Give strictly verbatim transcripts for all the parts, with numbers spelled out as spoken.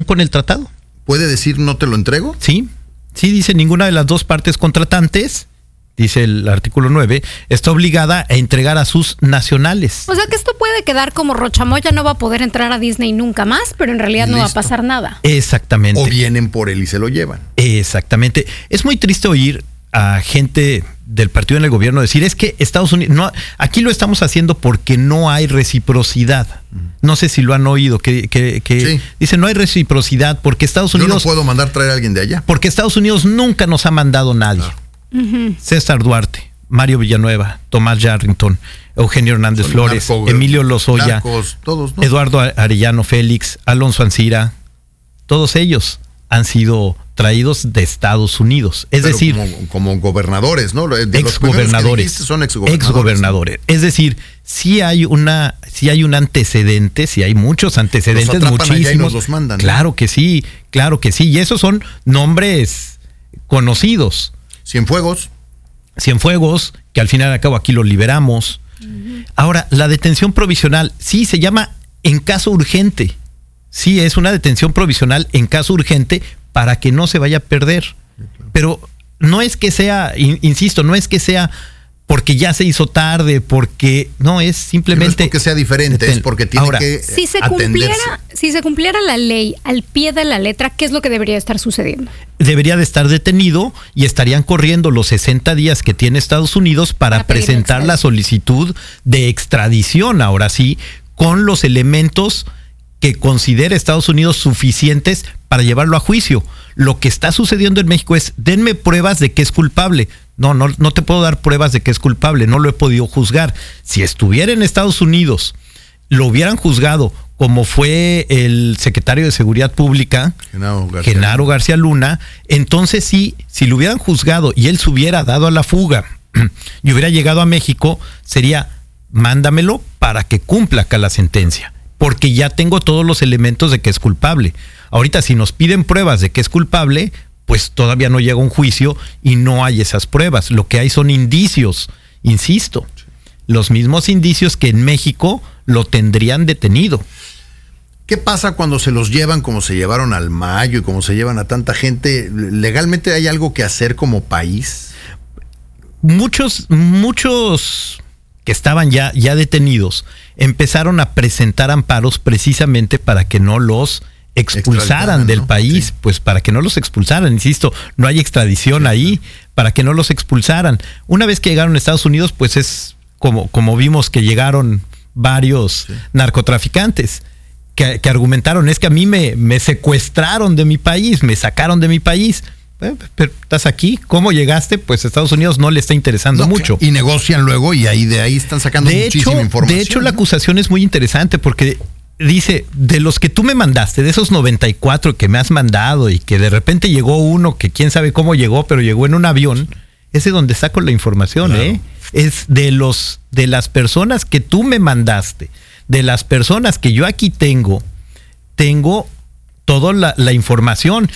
con el tratado. ¿Puede decir no te lo entrego? Sí, sí dice ninguna de las dos partes contratantes, dice el artículo nueve, está obligada a entregar a sus nacionales. O sea que esto puede quedar como Rochamoya no va a poder entrar a Disney nunca más, pero en realidad Listo. no va a pasar nada. Exactamente. O vienen por él y se lo llevan. Exactamente. Es muy triste oír a gente del partido en el gobierno decir es que Estados Unidos, no, aquí lo estamos haciendo porque no hay reciprocidad. No sé si lo han oído, que, que, que sí. dicen no hay reciprocidad porque Estados Unidos... Yo no puedo mandar traer a alguien de allá. Porque Estados Unidos nunca nos ha mandado nadie. No. Uh-huh. César Duarte, Mario Villanueva, Tomás Yarrington, Eugenio Hernández Son Flores, narco, Emilio Lozoya, narcos, todos, ¿no? Eduardo Arellano Félix, Alonso Ancira, todos ellos han sido traídos de Estados Unidos. Es Pero decir, como, como gobernadores, ¿no? De exgobernadores. Son exgobernadores. Exgobernadores. Es decir, sí hay una, sí hay un antecedente, sí hay muchos antecedentes, los atrapan muchísimos. allá y nos los mandan, ¿no? Claro que sí, claro que sí. Y esos son nombres conocidos. Cienfuegos. Cienfuegos, que al final y al cabo aquí lo liberamos. Uh-huh. Ahora, la detención provisional, sí, se llama en caso urgente. Sí, es una detención provisional en caso urgente para que no se vaya a perder. Pero no es que sea, insisto, no es que sea porque ya se hizo tarde, porque no, es simplemente... No es porque sea diferente, es porque tiene Ahora, que si se atenderse. cumpliera, si se cumpliera la ley al pie de la letra, ¿qué es lo que debería estar sucediendo? Debería de estar detenido y estarían corriendo los sesenta días que tiene Estados Unidos para, para presentar la solicitud de extradición, ahora sí, con los elementos que considere Estados Unidos suficientes para llevarlo a juicio. Lo que está sucediendo en México es, denme pruebas de que es culpable. No, no, no te puedo dar pruebas de que es culpable, no lo he podido juzgar. Si estuviera en Estados Unidos, lo hubieran juzgado como fue el secretario de Seguridad Pública, Genaro García, Genaro García Luna, entonces sí, si lo hubieran juzgado y él se hubiera dado a la fuga y hubiera llegado a México, sería, mándamelo para que cumpla acá la sentencia, porque ya tengo todos los elementos de que es culpable. Ahorita, si nos piden pruebas de que es culpable, pues todavía no llega un juicio y no hay esas pruebas. Lo que hay son indicios, insisto, los mismos indicios que en México lo tendrían detenido. ¿Qué pasa cuando se los llevan como se llevaron al Mayo y como se llevan a tanta gente? ¿Legalmente hay algo que hacer como país? Muchos, muchos que estaban ya, ya detenidos empezaron a presentar amparos precisamente para que no los expulsaran del, ¿no?, país, sí. Pues para que no los expulsaran, insisto, no hay extradición, sí, ahí, para que no los expulsaran. Una vez que llegaron a Estados Unidos, pues es como, como vimos que llegaron varios sí. narcotraficantes que, que argumentaron, es que a mí me, me secuestraron de mi país, me sacaron de mi país. Eh, pero estás aquí, ¿cómo llegaste? Pues a Estados Unidos no le está interesando no, mucho. Y negocian luego y ahí de ahí están sacando de muchísima hecho, información. De hecho, la acusación es muy interesante porque dice, de los que tú me mandaste, de esos noventa y cuatro que me has mandado y que de repente llegó uno que quién sabe cómo llegó, pero llegó en un avión, ese es donde saco la información, claro. ¿eh? Es de los de las personas que tú me mandaste, de las personas que yo aquí tengo, tengo toda la, la información.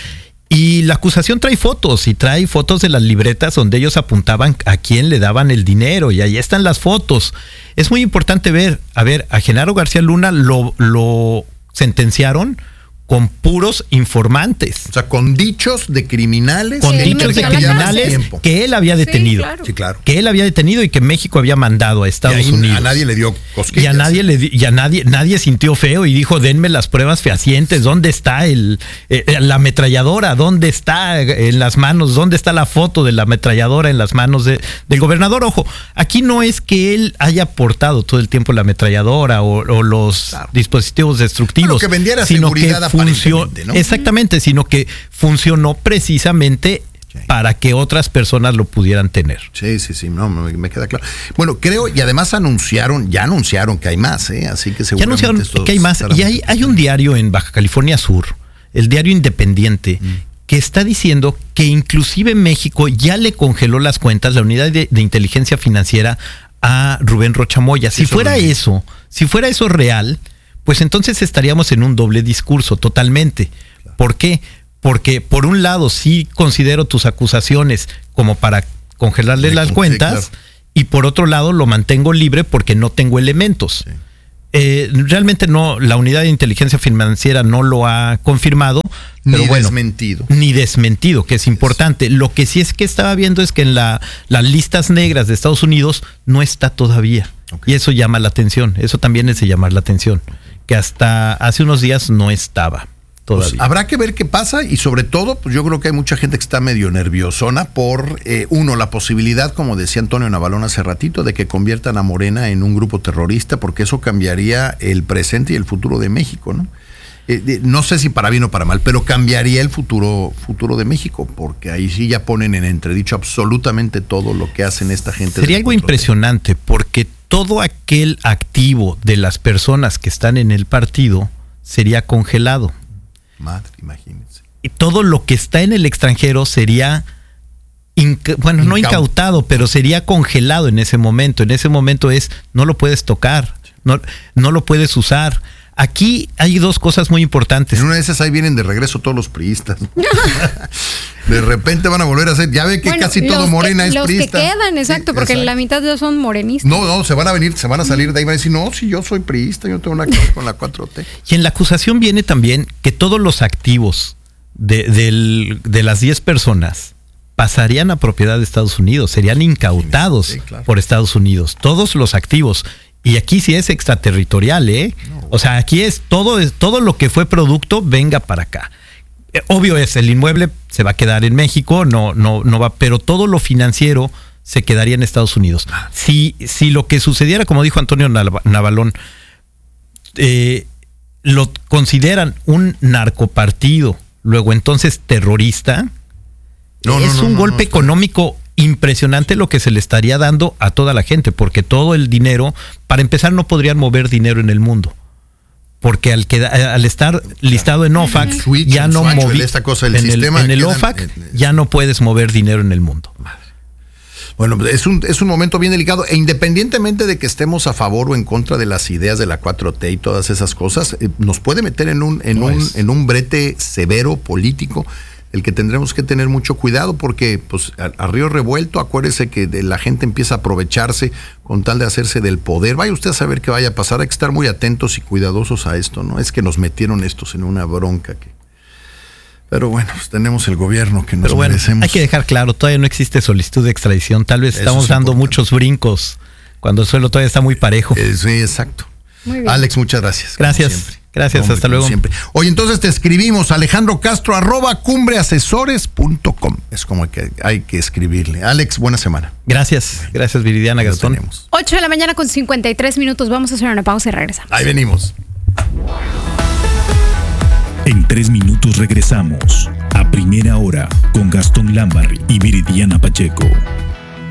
Y la acusación trae fotos, y trae fotos de las libretas donde ellos apuntaban a quién le daban el dinero, y ahí están las fotos. Es muy importante ver, a ver, a Genaro García Luna lo, lo sentenciaron con puros informantes. O sea, con dichos de criminales. Con sí, dichos de criminales que él había detenido. Sí, claro. Sí, claro. Que él había detenido y que México había mandado a Estados y ahí Unidos. A nadie le dio cosquillas. Y a nadie le y a nadie, nadie sintió feo y dijo, denme las pruebas fehacientes, ¿dónde está el eh, la ametralladora? ¿Dónde está en las manos? ¿Dónde está la foto de la ametralladora en las manos de, del gobernador? Ojo, aquí no es que él haya portado todo el tiempo la ametralladora o, o los claro. dispositivos destructivos. Bueno, que vendiera sino seguridad que funcionó, ¿no? Exactamente, sino que funcionó precisamente sí. para que otras personas lo pudieran tener. Sí, sí, sí, no, me, me queda claro. Bueno, creo, y además anunciaron, ya anunciaron que hay más, ¿eh? Así que seguramente. Ya anunciaron que hay más, y hay, hay un diario en Baja California Sur, el diario Independiente, mm. que está diciendo que inclusive México ya le congeló las cuentas, la unidad de, de inteligencia financiera, a Rubén Rocha Moya. Si eso fuera eso, si fuera eso real, pues entonces estaríamos en un doble discurso totalmente. Claro. ¿Por qué? Porque por un lado sí considero tus acusaciones como para congelarle sí, las cuentas, sí, claro. y por otro lado lo mantengo libre porque no tengo elementos. Sí. Eh, realmente no, la unidad de inteligencia financiera no lo ha confirmado. Pero ni bueno, desmentido. Ni desmentido, que es importante. Lo que sí es que estaba viendo es que en la, las listas negras de Estados Unidos no está todavía. Okay. Y eso llama la atención. Eso también es de llamar la atención. Que hasta hace unos días no estaba todavía. Pues habrá que ver qué pasa y sobre todo, pues yo creo que hay mucha gente que está medio nerviosona por, eh, uno, la posibilidad, como decía Antonio Navalón hace ratito, de que conviertan a Morena en un grupo terrorista, porque eso cambiaría el presente y el futuro de México, ¿no? Eh, no sé si para bien o para mal, pero cambiaría el futuro futuro de México, porque ahí sí ya ponen en entredicho absolutamente todo lo que hacen esta gente. Sería algo impresionante, porque todo aquel activo de las personas que están en el partido sería congelado. Madre, imagínense. Y todo lo que está en el extranjero sería, inca- bueno, Incau- no incautado, pero sería congelado en ese momento. En ese momento es, no lo puedes tocar, no, no lo puedes usar. Aquí hay dos cosas muy importantes. En una de esas ahí vienen de regreso todos los priistas. De repente van a volver a hacer, ya ve que bueno, casi todo Morena que, es los priista. Los que quedan, exacto, sí, porque exacto. La mitad ya son morenistas. No, no, se van a venir, se van a salir de ahí y van a decir, no, si yo soy priista, yo tengo una que ver con la cuatro T. Y en la acusación viene también que todos los activos de, de, de las diez personas pasarían a propiedad de Estados Unidos, serían incautados sí, sí, claro. por Estados Unidos, todos los activos. Y aquí sí es extraterritorial, ¿eh? No, o sea, aquí es todo, todo lo que fue producto, venga para acá. Eh, obvio es, el inmueble se va a quedar en México, no, no, no va, pero todo lo financiero se quedaría en Estados Unidos. Si, si lo que sucediera, como dijo Antonio Navalón, eh, lo consideran un narcopartido, luego entonces terrorista, no, es no, no, un no, golpe no, económico impresionante lo que se le estaría dando a toda la gente, porque todo el dinero, para empezar, no podrían mover dinero en el mundo, porque al quedar, al estar listado en O F A C, Switch, ya no moví esta cosa del en sistema el, en el O F A C, en, en, ya no puedes mover dinero en el mundo. Bueno, es un, es un momento bien delicado, e independientemente de que estemos a favor o en contra de las ideas de la cuatro T y todas esas cosas, eh, nos puede meter en un, en, no un, en un brete severo político, el que tendremos que tener mucho cuidado, porque pues a, a río revuelto, acuérdese que de la gente empieza a aprovecharse con tal de hacerse del poder. Vaya usted a saber qué vaya a pasar, hay que estar muy atentos y cuidadosos a esto, ¿no? Es que nos metieron estos en una bronca que... Pero bueno, pues tenemos el gobierno que nos Pero bueno, merecemos. Hay que dejar claro, todavía no existe solicitud de extradición, tal vez Eso estamos dando importante. muchos brincos cuando el suelo todavía está muy parejo. Eh, sí, exacto. Muy bien. Alex, muchas gracias. Gracias. Gracias, Hombre, hasta luego. Siempre. Oye, entonces te escribimos Alejandro Castro arroba cumbreasesores punto com. Es como que hay que escribirle. Alex, buena semana. Gracias, gracias Viridiana, Gastón. ocho de la mañana con cincuenta y tres minutos. Vamos a hacer una pausa y regresamos. Ahí venimos. En tres minutos regresamos a Primera Hora con Gastón Lambarri y Viridiana Pacheco.